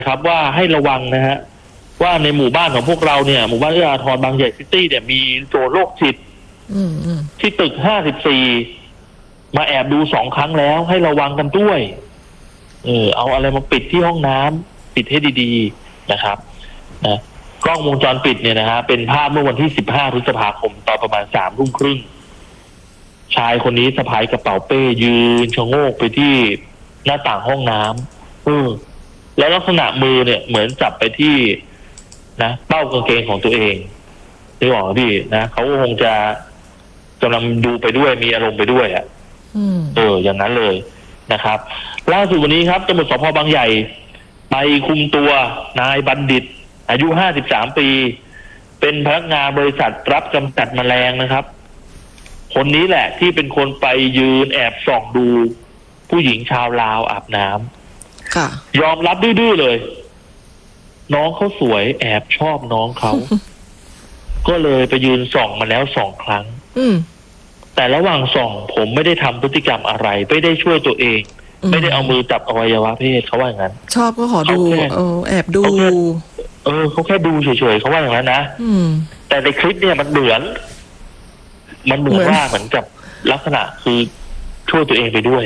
ครับว่าให้ระวังนะฮะว่าในหมู่บ้านของพวกเราเนี่ยหมู่บ้านเอื้ออาทรบางใหญ่ซิตี้เนี่ยมีโจรโรคจิตที่ตึก54มาแอบดู2 ครั้งแล้วให้ระวังกันด้วยเอาอะไรมาปิดที่ห้องน้ำปิดให้ดีๆนะครับนะกล้องวงจรปิดเนี่ยนะฮะเป็นภาพเมื่อวันที่15 พฤษภาคมตอนประมาณ3 ทุ่มครึ่งชายคนนี้สะพายกระเป๋าเป้ยืนชะโงกไปที่หน้าต่างห้องน้ำแล้วลักษณะมือเนี่ยเหมือนจับไปที่นะเป้ากางเกงของตัวเองนึกออกพี่นะเขาคงจะกำลังดูไปด้วยมีอารมณ์ไปด้วยอย่างนั้นเลยนะครับล่าสุดวันนี้ครับตำรวจสพ.บางใหญ่ไปคุมตัวนายบัณฑิตอายุ53 ปีเป็นพนักงานบริษัทรับกำจัดแมลงนะครับคนนี้แหละที่เป็นคนไปยืนแอบส่องดูผู้หญิงชาวลาวอาบน้ำยอมรับดื้อๆเลยน้องเขาสวยแอบชอบน้องเขาก็เลยไปยืนส่องมาแล้ว2 ครั้งแต่ระหว่างส่องผมไม่ได้ทำพฤติกรรมอะไรไม่ได้ช่วยตัวเองไม่ได้เอามือจับอวัยวะเพศเขาว่าอย่างนั้นชอบก็ขอดูแอบดูเขาแค่ดูเฉยๆเขาว่าอย่างนั้นนะแต่ในคลิปเนี่ยมันเหมือนว่าเหมือนกับลักษณะคือช่วยตัวเองไปด้วย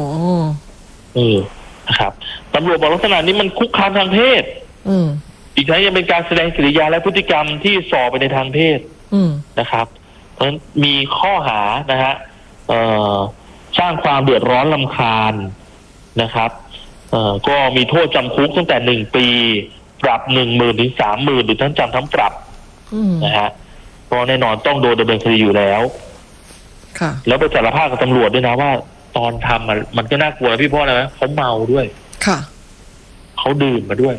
นะครับตำรวจบอกลักษณะนี้มันคุกคามทางเพศอีกทั้งยังเป็นการแสดงกิริยาและพฤติกรรมที่ส่อไปในทางเพศนะครับเพราะฉะนั้นมีข้อหานะฮะสร้างความเดือดร้อนรำคาญนะครับก็มีโทษจำคุกตั้งแต่1 ปีปรับ 10,000 ถึง 30,000 หรือทั้งจำทั้งปรับนะฮะก็แน่นอนต้องโดนดำเนินคดีอยู่แล้วแล้วไปสารภาพกับตำรวจด้วยนะว่าตอนทำมันก็น่ากลัวนะพี่พ่ออะไรไหมเขาเมาด้วยเขาดื่มมาด้วย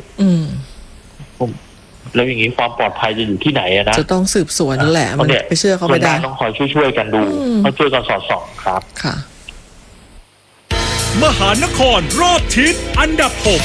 แล้วอย่างนี้ความปลอดภัยจะอยู่ที่ไหนนะจะต้องสืบสวนนั่นแหละมันไปเชื่อเขาไม่ได้ต้องคอยช่วยกันดูเขาช่วยกันสอดส่องครับมหานครรอบทิศอันดับ 6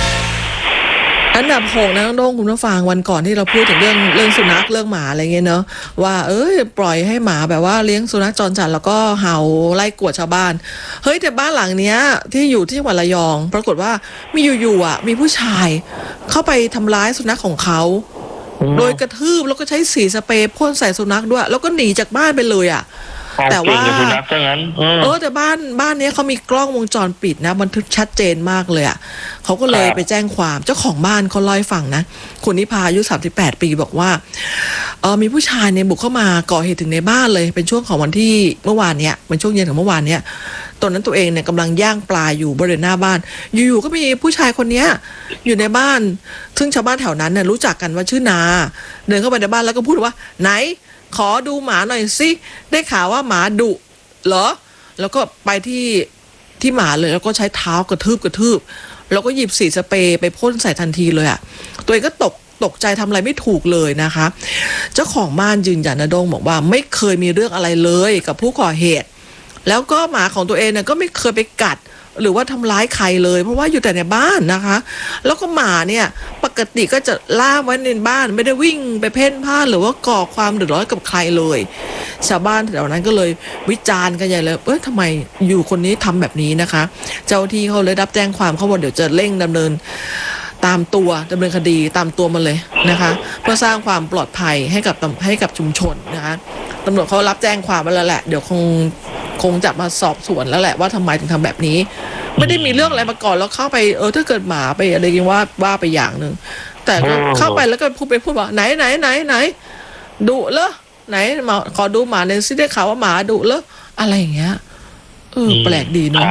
นะน้องคุณผู้ฟังวันก่อนที่เราพูดถึงเรื่องสุนัขเรื่องหมาอะไรเงี้ยเนาะว่าปล่อยให้หมาแบบว่าเลี้ยงสุนัขจรจัดแล้วก็เห่าไล่กวดชาวบ้านแต่บ้านหลังเนี้ยที่อยู่ที่จังหวัดระยองปรากฏว่ามีอยู่ๆมีผู้ชายเข้าไปทำร้ายสุนัขของเขาโดยกระทืบแล้วก็ใช้สีสเปรย์พ่นใส่สุนัขด้วยแล้วก็หนีจากบ้านไปเลยแต่ว่าแต่บ้านนี้เขามีกล้องวงจรปิดนะบันทึกชัดเจนมากเลยเขาก็เลยไปแจ้งความเจ้าของบ้านเขาเล่าให้ฟังนะคุณนิพาอายุ38 ปีบอกว่ามีผู้ชายเนี่ยบุกเข้ามาก่อเหตุถึงในบ้านเลยเป็นช่วงของวันที่เมื่อวานเนี้ยเป็นช่วงเย็นของเมื่อวานเนี้ยตอนนั้นตัวเองเนี่ยกำลังย่างปลาอยู่บริเวณหน้าบ้านอยู่ๆก็มีผู้ชายคนนี้อยู่ในบ้านซึ่งชาวบ้านแถวนั้นเนี่ยรู้จักกันว่าชื่อนาเดินเข้าไปในบ้านแล้วก็พูดว่าไหนขอดูหมาหน่อยสิได้ข่าวว่าหมาดุเหรอแล้วก็ไปที่หมาเลยแล้วก็ใช้เท้ากระทืบแล้วก็หยิบสีสเปรย์ไปพ่นใส่ทันทีเลยตัวเองก็ตกใจทำอะไรไม่ถูกเลยนะคะเจ้าของบ้านยืนยันนะโดงบอกว่าไม่เคยมีเรื่องอะไรเลยกับผู้ก่อเหตุแล้วก็หมาของตัวเองเนี่ยก็ไม่เคยไปกัดหรือว่าทำร้ายใครเลยเพราะว่าอยู่แต่ในบ้านนะคะแล้วก็หมาเนี่ยปกติก็จะล่าไว้ในบ้านไม่ได้วิ่งไปเพ่นพ่านหรือว่าก่อความเดือดร้อนกับใครเลยชาวบ้านแถวนั้นก็เลยวิจารณ์กันใหญ่เลยทำไมอยู่คนนี้ทำแบบนี้นะคะเจ้าที่เขาเลยรับแจ้งความเขาบอกเดี๋ยวจะเร่งดำเนินคดีตามตัวมาเลยนะคะเพื่อสร้างความปลอดภัยให้กับชุมชนนะคะตำรวจเขารับแจ้งความมาแล้วแหละเดี๋ยวคงจะมาสอบสวนแล้วแหละว่าทำไมถึงทำแบบนี้ไม่ได้มีเรื่องอะไรมาก่อนแล้วเข้าไปถ้าเกิดหมาไปอะไรกันว่าไปอย่างนึงแต่ก็เข้าไปแล้วก็พูดว่าไหนดุเหรอไหนมาขอดูหมาหน่อยสิได้ข่าวว่าหมาดุเหรออะไรอย่างเงี้ยแปลกดีเนาะ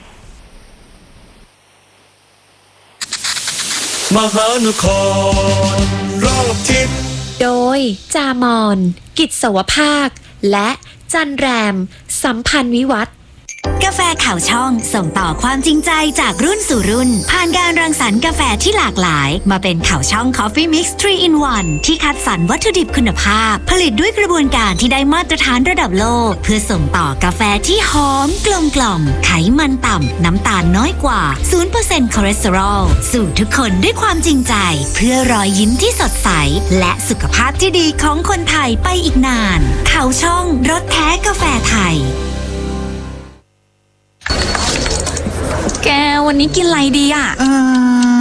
มหานครรอบทิศโดยจามอนกิจสวภาคและจันแรมสัมพันธ์วิวัฒน์กาแฟข่าวช่องส่งต่อความจริงใจจากรุ่นสู่รุ่นผ่านการรังสรรค์กาแฟที่หลากหลายมาเป็นข่าวช่อง Coffee Mix 3 in 1 ที่คัดสรรวัตถุดิบคุณภาพผลิตด้วยกระบวนการที่ได้มาตรฐานระดับโลกเพื่อส่งต่อกาแฟที่หอมกลมกล่อมไขมันต่ำน้ำตาลน้อยกว่า 0% คอเลสเตอรอลสู่ทุกคนด้วยความจริงใจเพื่อรอยยิ้มที่สดใสและสุขภาพที่ดีของคนไทยไปอีกนานข่าวช่องรสแท้กาแฟไทยแกวันนี้กินอะไรดีอ่ะ